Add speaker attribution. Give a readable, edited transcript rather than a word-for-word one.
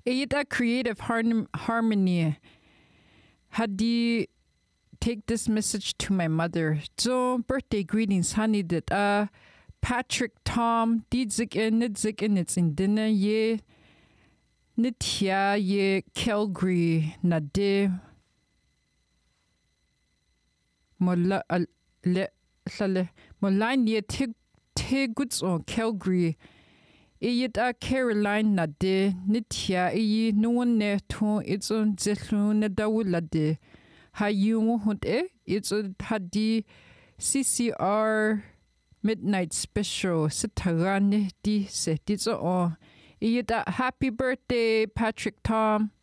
Speaker 1: Ita creative harmony. Hadi take this message to my mother. So birthday greetings, honey. That Patrick Tom didzik in it's in dinner ye nitya ye Calgary nade mola le sale moline ye te goods on Calgary. Iyita Caroline nade nitya iyi no one ne to it's on zelu ne dawulade. Hayu hunte it's hadi CCR midnight special sitarane di se ditso o. Iyita happy birthday Patrick Tom.